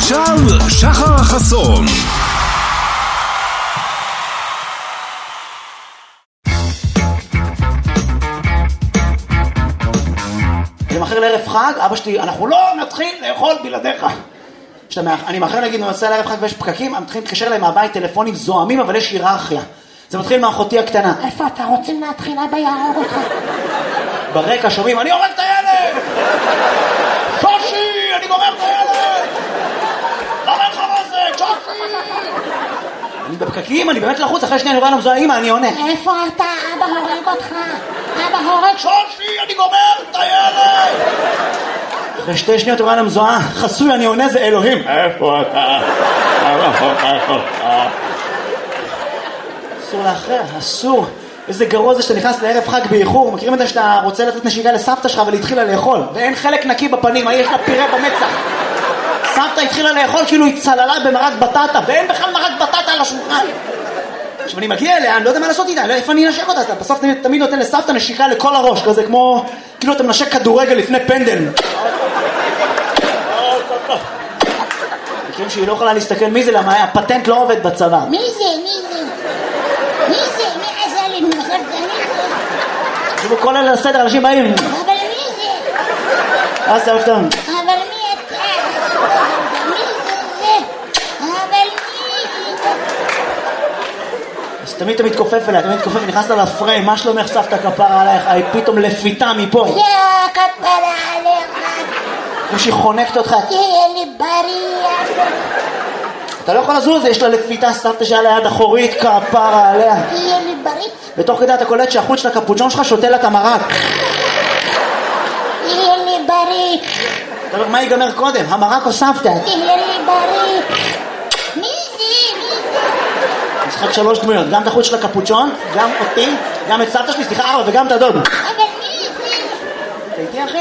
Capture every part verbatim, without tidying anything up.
עכשיו שחר חסון. אני מאחר לערב חג, אבא שלי, אנחנו לא נתחיל לאכול בלעדיך. אני מאחר להגיד, אני נוסע לערב חג ויש פקקים, הם מתחילים להתקשר אליי מהבית טלפונים זוהמים, אבל יש היררכיה. זה מתחיל מאחותי הקטנה. איפה אתה רוצים להתחיל? אבא יהרוג אותך. ברקע שומעים, אני הורג את הילד! שושי, אני גומר את הילד! למה אין חרוזת? שושי! אני בפקקים, אני באמת לחוץ, אחרי שנייה אני רואה למזוהה, אמא, אני עונה. איפה אתה? אבא הורג אותך. אבא הורג... שושי, אני גומר את הילד! אחרי שתי שניות רואה למזוהה, חסוי, אני עונה, זה אלוהים. איפה אתה? אסור לאחר, אסור. איזה גרוע זה שאתה נכנס לערב חג באיחור. מכירים את זה שאתה רוצה לתת נשיקה לסבתא שלך ולהתחילה לאכול ואין חלק נקי בפנים, יש לה פירה במצח. סבתא התחילה לאכול כאילו היא צללה במרק בטטה ואין בכלל מרק בטטה על השולחן. עכשיו אני מגיע אליה, אני לא יודע מה לעשות איתה, איפה אני אנשק אותה? בסוף תמיד, תמיד נותן לסבתא נשיקה לכל הראש, כזה כמו כאילו אתה מנשק כדורגל לפני פנדל. מכירים שהיא לא יכולה להסתכל מי זה, למה הפטנט לא עובד בצבא. מי זה? מי זה? מי זה? מי עזר לי? מי זה? תשמעו, כל אלה לסדר, אנשים באים. אבל מי זה? אז סבתא. אבל מי אתה? מי זה? אבל מי זה? אז תמיד אתה מתכופף אליה, תמיד מתכופף, נכנסת לפריים, מה שלומך סבתא כפרה עלייך? היא פתאום לפיתה מפה. יא כפרה עליך. כמו שהיא חונקת אותך. תהיה לי בריא. אתה לא יכול לזוז, יש לה לפיתה סבתא שהיה ליד אחורית, כפרה עליה. תהיה לי בריא. בתוך כדי אתה קולט שהחוץ של הקפוצ'ון שלך שותה לה את המרק. תהיה לי בריא. אתה אומר, מה ייגמר קודם? המרק או סבתא? תהיה לי בריא. מי זה? מי זה? משחק שלוש דמויות, גם את החוץ של הקפוצ'ון, גם אותי, גם את סבתא שלי, סליחה ארבע, וגם את הדוד. אבל מי זה? אתה איתי אחי?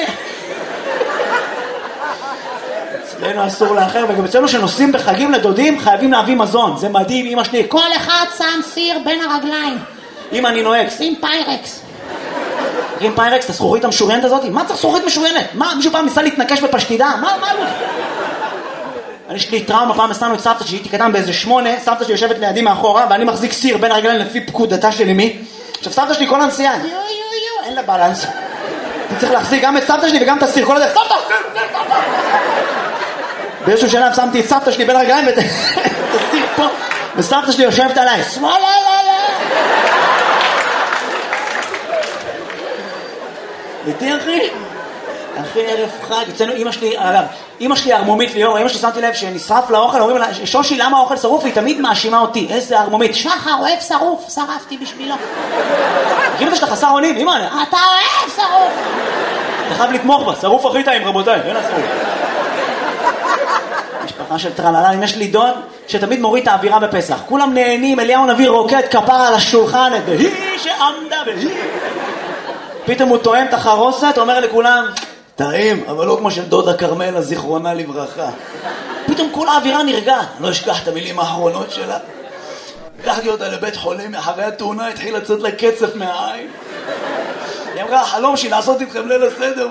אצלנו אסור לאחר, וגם אצלנו שנוסעים בחגים לדודים חייבים להביא מזון. זה מדהים, אמא שלי. כל אחד שם סיר בין הרגליים. אמא, אני נוהג. שים פיירקס. עם פיירקס, את הזכוכית המשוריינת הזאת? מה צריך זכוכית משוריינת? מה, מישהו פעם ניסה להתנקש בפשטידה? מה, מה לא? אני יש לי טראומה, פעם הסענו את סבתא שלי, הייתי קטן באיזה שמונה, סבתא שלי יושבת לידי מאחורה, ואני מחזיק סיר בין הרגליים לפי פקודתה של אמי. עכשיו סבתא שלי כל הנסיעה, יו יו יו, אין לה בלנס. אני צריך להחזיק גם את סבתא שלי וגם את הסיר, כל הדרך, סבתא! באיזשהו שלב שמתי את סבתא שלי בין הרגליים ואת הסיר פה, וסבתא שלי יושבת עליי, שמאלה, לא, לא. איתי אחי? אחי ערב חג, אצלנו אמא שלי, אגב, אמא שלי ארמומית ליאור, אמא שלי שמתי לב שנשרף לאוכל, אומרים לה, שושי למה האוכל שרוף? היא תמיד מאשימה אותי, איזה ארמומית. שחר אוהב שרוף, שרפתי בשבילו. מכיר את זה שאתה חסר אונים? אמא, אתה אוהב שרוף. אתה חייב לתמוך בה, שרוף הכי טעים רבותיי, אין השרוף. משפחה של טרללה, אם יש לי דוד שתמיד מוריד את האווירה בפסח, כולם נהנים, אליהו נביא רוקד כפרה על השולחן, והיא שעמדה והיא. פתאום הוא טועם את החרוסת, אומר לכולם, טעים, אבל לא כמו של דודה קרמלה, זיכרונה לברכה. פתאום כל האווירה נרגעת, לא אשכח את המילים האחרונות שלה. לקחתי אותה לבית חולים, אחרי התאונה התחיל לצאת לה קצף מהעין. היא אמרה, החלום שלי לעשות איתכם ליל הסדר,